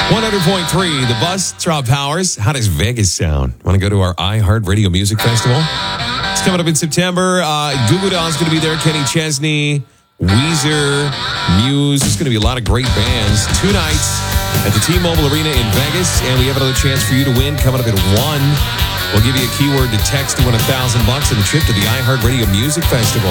100.3, The Bus, Rob Powers. How does Vegas sound? Want to go to our iHeartRadio Music Festival? It's coming up in September. Goo Goo Dolls going to be there. Kenny Chesney, Weezer, Muse. There's going to be a lot of great bands. 2 nights at the T-Mobile Arena in Vegas. And we have another chance for you to win coming up at 1. We'll give you a keyword to text to win $1,000 and a trip to the iHeartRadio Music Festival.